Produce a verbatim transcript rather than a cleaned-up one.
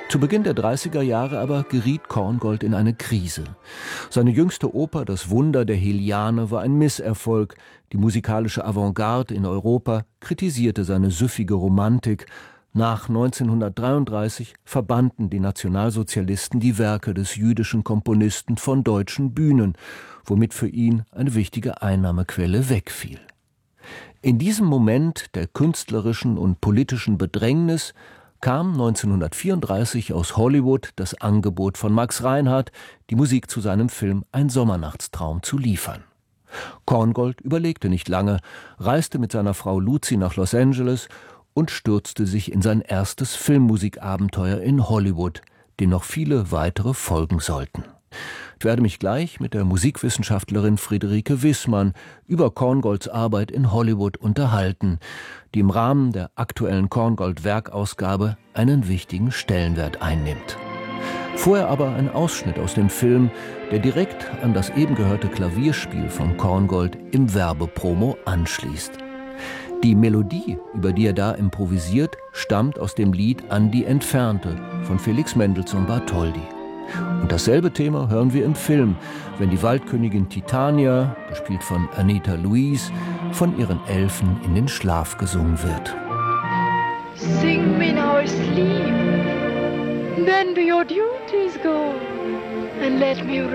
Zu Beginn der dreißiger Jahre aber geriet Korngold in eine Krise. Seine jüngste Oper, Das Wunder der Heliane, war ein Misserfolg. Die musikalische Avantgarde in Europa kritisierte seine süffige Romantik. Nach neunzehnhundertdreiunddreißig verbannten die Nationalsozialisten die Werke des jüdischen Komponisten von deutschen Bühnen, womit für ihn eine wichtige Einnahmequelle wegfiel. In diesem Moment der künstlerischen und politischen Bedrängnis kam neunzehnhundertvierunddreißig aus Hollywood das Angebot von Max Reinhardt, die Musik zu seinem Film Ein Sommernachtstraum zu liefern. Korngold überlegte nicht lange, reiste mit seiner Frau Luzi nach Los Angeles und stürzte sich in sein erstes Filmmusikabenteuer in Hollywood, dem noch viele weitere folgen sollten. Ich werde mich gleich mit der Musikwissenschaftlerin Friederike Wissmann über Korngolds Arbeit in Hollywood unterhalten, die im Rahmen der aktuellen Korngold-Werkausgabe einen wichtigen Stellenwert einnimmt. Vorher aber ein Ausschnitt aus dem Film, der direkt an das eben gehörte Klavierspiel von Korngold im Werbepromo anschließt. Die Melodie, über die er da improvisiert, stammt aus dem Lied An die Entfernte von Felix Mendelssohn Bartholdy. Und dasselbe Thema hören wir im Film, wenn die Waldkönigin Titania, gespielt von Anita Louise, von ihren Elfen in den Schlaf gesungen wird. Sing me in our sleep, then do your duties go, and let me